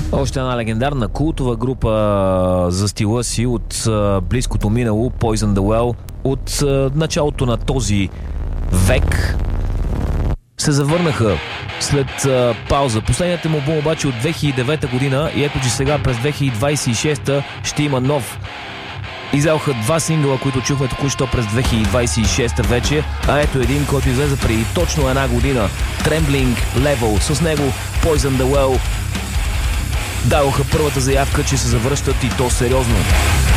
Още една легендарна култова група за стила си от близкото минало, Poison the Well, от началото на този век се завърнаха след пауза. Последният му албум обаче от 2009 година и ето, че сега през 2026 ще има нов. Излязоха два сингъла, които чухме току-що през 2026 вече, а ето един, който излезе преди точно една година. Trembling Level. С него Poison the Well дадоха първата заявка, че се завръщат и то сериозно.